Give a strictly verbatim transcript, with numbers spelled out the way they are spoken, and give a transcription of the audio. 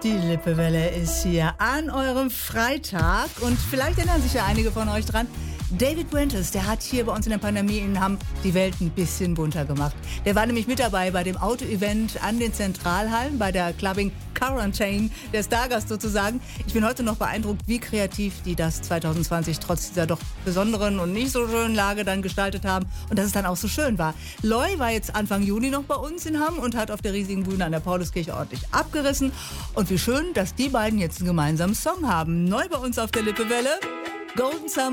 Die Lippewelle ist hier an eurem Freitag und vielleicht erinnern sich ja einige von euch dran. David Winters, der hat hier bei uns in der Pandemie in Hamm die Welt ein bisschen bunter gemacht. Der war nämlich mit dabei bei dem Auto-Event an den Zentralhallen, bei der Clubbing Quarantine, der Stargast sozusagen. Ich bin heute noch beeindruckt, wie kreativ die das zwanzig zwanzig trotz dieser doch besonderen und nicht so schönen Lage dann gestaltet haben und dass es dann auch so schön war. Loy war jetzt Anfang Juni noch bei uns in Hamm und hat auf der riesigen Bühne an der Pauluskirche ordentlich abgerissen. Und wie schön, dass die beiden jetzt einen gemeinsamen Song haben. Neu bei uns auf der Lippewelle, Golden Summer.